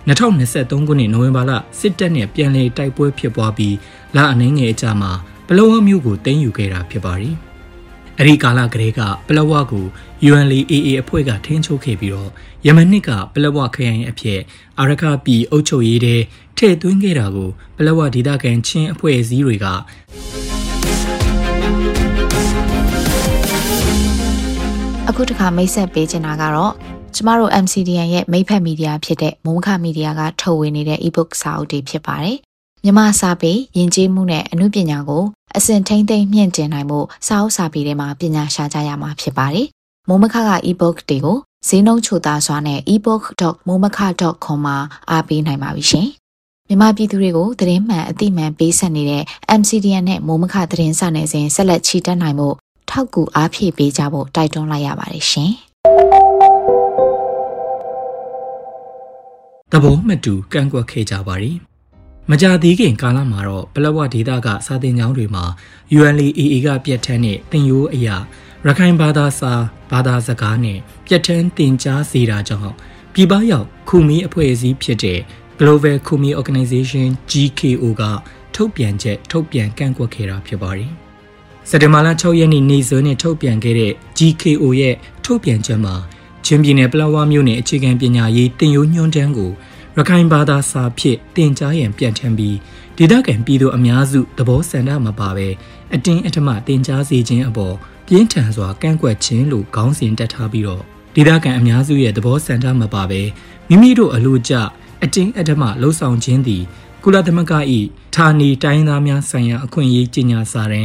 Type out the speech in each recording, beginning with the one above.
2023 ခုနှစ်နိုဝင်ဘာလစစ်တပ်နဲ့ပြန်လည်တိုက်ပွဲဖြစ်ပွားပြီးလအနှင်းငယ်အကြာမှာပလောဝမြို့ကိုသိမ်းယူခဲ့တာဖြစ်ပါတယ်။အဲဒီကာလကလေးကပလောဝကို UNLA-AA အဖွဲ့ကထိန်းချုပ်ခဲ့ပြီးတော့ယမန်နှစ်ကပလောဝခရိုင်အဖြစ်အာရခပြည်အုပ်ချုပ်ရေးတဲ့ထည့်သွင်းခဲ့တာကိုပလောဝဒေသခံချင်းအဖွဲ့အစည်းတွေကအခုတစ်ခါမိတ်ဆက်ပေးချင်တာကတော့ကျမတို့ MCDN ရဲ့မိဖက်မီဒီယာဖြစ်တဲ့မိုးခမီဒီယာကထုတ်ဝေနေတဲ့ e-book စာအုပ်တွေဖြစ်ပါတယ်။မြန်မာစာပေယဉ်ကျေးမှုနဲ့အမှုပညာကိုအစဉ်ထိမ့်သိမ့်မြင့်တင်နိုင်မှုစာအုပ်စာပေတွေမှာပညာရှာကြရမှာဖြစ်ပါတယ်။မိုးမခက e-book တွေကိုဈေးနှုန်းချိုသားစွာနဲ့ ebook.momaka.com မှာအားပေးနိုင်ပါပြီရှင်။မြန်မာပြည်သူတွေကိုသတင်းမှန်အသိမှန်ပေးဆက်နေတဲ့ MCDN နဲ့မိုးမခသတင်းစာနယ်စဉ်ဆက်လက်ချီတက်နိုင်မှုထောက်ကူအားဖြည့်ပေးကြဖို့တိုက်တွန်းလိုက်ရပါတယ်ရှင်။တဘောမတူကန့်ကွက်ခဲ့ကြပါရီမကြသေးခင်ကာလမှာတော့ပလောဝဒေသကစာသင်ကျောင်းတွေမှာ UNLA-AA ကပြတ်ထန်းတဲ့သင်ရိုးအရာရခိုင်ဘာသာစာဘာသာစကားနဲ့ပြတ်ထန်းသင်ကြားစေတာကြောင့်ပြည်ပရောက်ခူမီအဖွဲ့အစည်းဖြစ်တဲ့ Global Khmer Organization GKO ကထုတ်ပြန်ကန့်ကွက်ခဲ့တာဖြစ်ပါတယ်စက်တင်ဘာလ6ရက်နေ့စွဲနဲ့ထုတ်ပြန်ခဲ့တဲ့ GKO ရဲ့ထုတ်ပြန်ချက်မှာချင်းပြည်နယ်ပလောဝမြို့နယ်အခြေခံပညာရေးတင်ရိုးညွှန်းတမ်းကိုရခိုင်ဘာသာစာဖြင့်တင်ကြားရန်ပြန်ထန်ပြီးဒေသခံပြည်သူအများစုသဘောဆန္ဒမပါဘဲအတင်းအဓမ္မတင်ကြားစေခြင်းအပေါ်ပြင်းထန်စွာကန့်ကွက်ခြင်းလို့ခေါင်းစဉ်တက်ထားပြီးတော့ဒေသခံအများစုရဲ့သဘောဆန္ဒမပါဘဲမိမိတို့အလို့ကျအတင်းအဓမ္မလှုံ့ဆော်ခြင်းသည်ကုလသမဂ္ဂ၏ဌာနေတိုင်းသားများဆိုင်ရာအခွင့်အရေးကြေညာစာတမ်း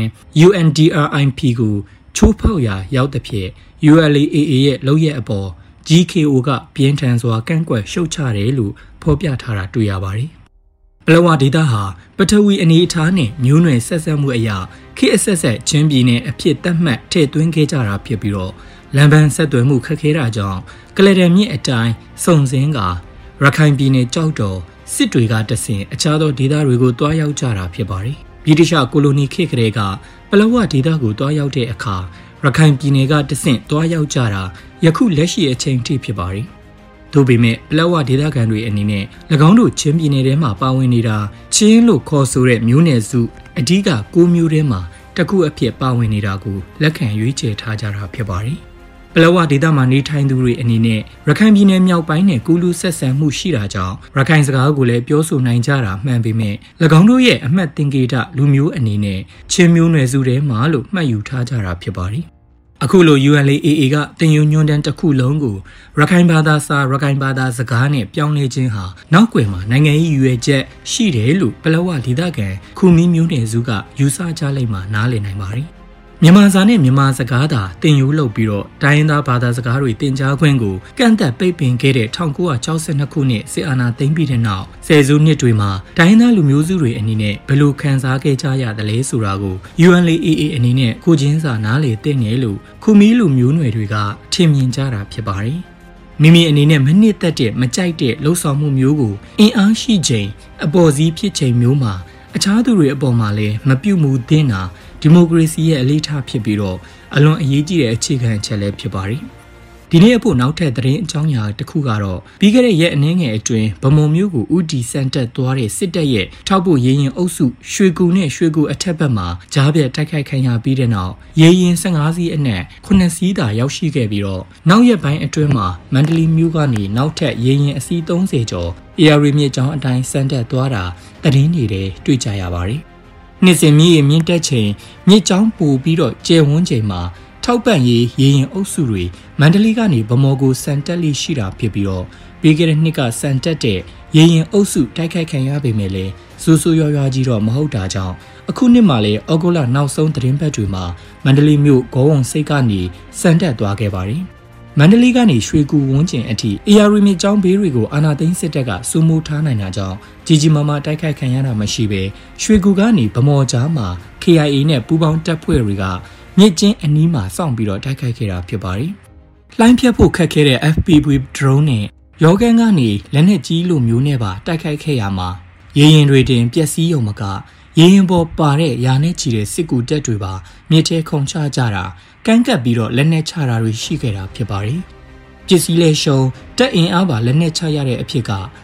UNDRIP ကိုချိုးဖောက်ရာရောက်သဖြင့် UNLA-AA ရဲ့လုပ်ရက်အပေါ် GKO ကပြင်းထန်စွာကန့်ကွက်ရှုတ်ချတယ်လို့ဖော်ပြထားတာတွေ့ရပါတယ်။ပလောဝဒေသဟာပထဝီအနေအထားနဲ့မျိုးနွယ်ဆက်ဆက်မှုအရာခေတ်အဆက်ဆက်ချင်းပြည်နယ်အဖြစ်သတ်မှတ်ထည့်သွင်းခဲ့ကြတာဖြစ်ပြီးတော့လမ်းပန်းဆက်သွယ်မှုခက်ခဲတာကြောင့်ကလဒန်မြစ်အတိုင်းစုံစင်းကရခိုင်ပြည်နယ်ကြောက်တော်စစ်တွေကတဆင်အခြားသောဒေသတွေကိုတွားရောက်ကြတာဖြစ်ပါတယ်။ဗြိတိရှကိုလိုနီခေတ်ကလေးကပလောဝဒေသကိုတွားရောက်တဲ့အခါရခိုင်ပြည်နယ်ကတဆင့်တွားရောက်ကြတာယခုလက်ရှိအချိန်ထိဖြစ်ပါတယ်။သို့ပေမဲ့ပလောဝဒေသခံတွေအနေနဲ့၎င်းတို့ချင်းပြည်နယ်ထဲမှာပါဝင်နေတာချင်းလို့ခေါ်ဆိုတဲ့မျိုးနယ်စုအဓိက9မျိုးထဲမှာတစ်ခုအဖြစ်ပါဝင်နေတာကိုလက်ခံရွေးချယ်ထားကြတာဖြစ်ပါတယ်။ပလောဝဒေသမှာနေထိုင်သူတွေအနေနဲ့ရခိုင်ပြည်နယ်မြောက်ပိုင်းနဲ့ကူးလူဆက်ဆံမှုရှိတာကြောင့်ရခိုင်စကားကိုလည်းပြောဆိုနိုင်ကြတာမှန်ပေမဲ့၎င်းတို့ရဲ့အမှတ်သင်္ကေတလူမျိုးအနေနဲ့ချင်းမျိုးနွယ်စုထဲမှာလို့မှတ်ယူထားကြတာဖြစ်ပါတယ်။အခုလို UNLA-AA ကတင်ယူညွှန်းတမ်းတစ်ခုလုံးကိုရခိုင်ဘာသာစာရခိုင်ဘာသာစကားနဲ့ပြောင်းလဲခြင်းဟာနောက်ွယ်မှာနိုင်ငံရေးရွယ်ချက်ရှိတယ်လို့ပလောဝဒေသခံခူမီမျိုးနယ်စုကယူဆကြလိမ့်မှာနားလည်နိုင်ပါတယ်။မြန်မာစာနဲ့မြန်မာစကားသာတင်ယူလုပ်ပြီးတော့တိုင်းရင်းသားဘာသာစကားတွေတင်ကြားခွင့်ကိုကန့်သက်ပိတ်ပင်ခဲ့တဲ့1962ခုနှစ်စစ်အာဏာသိမ်းပြီးတဲ့နောက်ဆယ်စုနှစ်တွေမှာတိုင်းရင်းသားလူမျိုးစုတွေအနေနဲ့ဘယ်လိုခံစားခဲ့ကြရသလဲဆိုတာကို UNLA-AA အနေနဲ့ကိုချင်းစာနားလေသိနေလို့ခူမီလူမျိုးနွယ်တွေကထင်မြင်ကြတာဖြစ်ပါတယ်။မိမိအနေနဲ့မနစ်သက်တဲ့မကြိုက်တဲ့လှုပ်ဆောင်မှုမျိုးကိုအင်အားရှိချိန်အပေါ်စီးဖြစ်ချိန်မျိုးမှာအခြားသူတွေအပေါ်မှာလည်းမပြုမှုသင့်တာဒီမိုကရေစီရဲ့အလေးထားဖြစ်ပြီးတော့အလွန်အရေးကြီးတဲ့အခြေခံအချက်လည်းဖြစ်ပါတယ်။ဒီနေ့အဖို့နောက်ထပ်သတင်းအကြောင်းအရာတစ်ခုကတော့ပြီးခဲ့တဲ့ရက်အနည်းငယ်အတွင်းဗမုံမျိုးကိုဥတီစံတက်သွားတဲ့စစ်တပ်ရဲ့ထောက်ပို့ရေရင်အုပ်စုရွှေကူနဲ့ရွှေကူအထက်ဘက်မှာကြားပြတ်တိုက်ခိုက်ခံရပြီးတဲ့နောက်ရေရင်15စီးအနက်9စီးသာရောက်ရှိခဲ့ပြီးတော့နောက်ရက်ပိုင်းအတွင်းမှာမန္တလေးမြို့ကနေနောက်ထပ်ရေရင်အစီး30ကျော်ARမြစ်ကြောင်းအတိုင်းစံတက်သွားတာသတင်းတွေတွေ့ကြရပါတယ်။နှစ်စဉ်မြင့်တက်ချိန်မြစ်ကြောင်းပိုပြီးတော့ကျယ်ဝန်းချိန်မှာထောက်ပံ့ရေးရေရင်အုပ်စုတွေမန္တလေးကနေဗမော်ကိုစံတက်လိရှိတာဖြစ်ပြီးတော့ပြီးခဲ့တဲ့နှစ်ကစံတက်တဲ့ရေရင်အုပ်စုတိုက်ခိုက်ခံရပေမဲ့လည်းစိုးစိုးရွားရွားကြီးတော့မဟုတ်တာကြောင့်အခုနှစ်မှာလည်းဩဂုတ်လနောက်ဆုံးသတင်းပတ်တွေမှာမန္တလေးမြို့ဂေါဝုံစိတ်ကနေစံတက်သွားခဲ့ပါတယ်။မန္တလေးကနေရွှေကူဝန်းကျင်အထိARမြစ်ကြောင်းဘေးတွေကိုအာဏာသိမ်းစစ်တပ်ကစိုးမိုးထားနိုင်တာကြောင့်ကြီးမားတိုက်ခိုက်ခံရတာမရှိဘဲရွှေကူကနေဗမော်ကြားမှာ KIA နဲ့ပူးပေါင်းတပ်ဖွဲ့တွေကမြစ်ကျင်းအနီးမှာစောင့်ပြီးတော့တိုက်ခိုက်ခဲ့တာဖြစ်ပါတယ်။လှိုင်းဖြတ်ဖို့ခက်ခဲတဲ့ FPV drone နဲ့ရောကန်ကနေလက်နက်ကြီးလိုမျိုးနဲ့ပါတိုက်ခိုက်ခဲ့ရမှာရေရင်တွေတင်ပျက်စီးရုံမကရေရင်ပေါ်ပါတဲ့ရာနဲ့ချီတဲ့စစ်ကူတပ်တွေပါမြစ်ထဲခုန်ချကြတာကန့်ကပ်ပြီးတော့လက်နက်ချတာတွေရှိခဲ့တာဖြစ်ပါတယ်။ပစ္စည်းလဲရှုံးတက်အင်အားပါလက်နက်ချရတဲ့အဖြစ်က